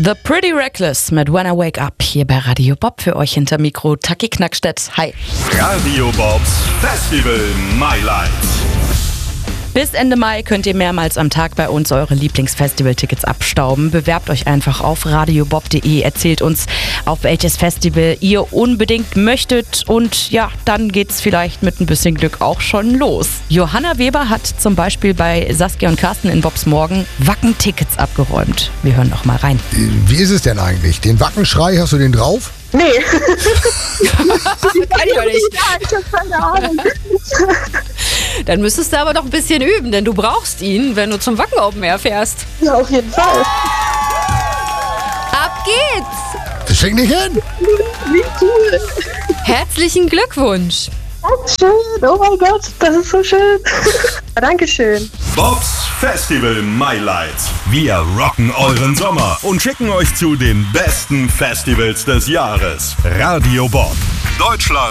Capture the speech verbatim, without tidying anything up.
The Pretty Reckless mit When I Wake Up hier bei Radio Bob. Für euch hinter Mikro Taki Knackstedt. Hi. Radio Bobs Festival My Lights. Bis Ende Mai könnt ihr mehrmals am Tag bei uns eure Lieblingsfestival-Tickets abstauben. Bewerbt euch einfach auf radiobob punkt de, erzählt uns, auf welches Festival ihr unbedingt möchtet und ja, dann geht's vielleicht mit ein bisschen Glück auch schon los. Johanna Weber hat zum Beispiel bei Saskia und Carsten in Bobs Morgen Wacken-Tickets abgeräumt. Wir hören noch mal rein. Wie ist es denn eigentlich? Den Wackenschrei, hast du den drauf? Nee. Kann ich doch nicht. Ja, ich hab keine Ahnung. Dann müsstest du aber doch ein bisschen üben, denn du brauchst ihn, wenn du zum Wacken Open Air fährst. Ja, auf jeden Fall. Ab geht's! Das schickt nicht hin. Wie cool. Herzlichen Glückwunsch! Dankeschön. Oh mein Gott, das ist so schön. Dankeschön. Bobs Festival My Lights. Wir rocken euren Sommer und schicken euch zu den besten Festivals des Jahres. Radio Bob, Deutschland.